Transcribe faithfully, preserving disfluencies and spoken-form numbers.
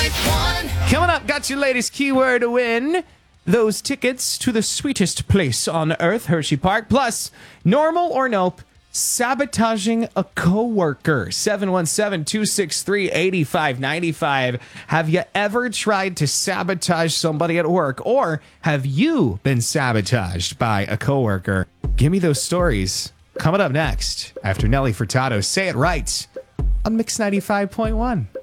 Coming up, got your latest keyword to win. Those tickets to the sweetest place on earth, Hershey Park. Plus, normal or nope, sabotaging a coworker. seven one seven, two six three, eight five nine five. Have you ever tried to sabotage somebody at work? Or have you been sabotaged by a coworker? Give me those stories. Coming up next, after Nelly Furtado, Say It Right on Mix ninety-five point one.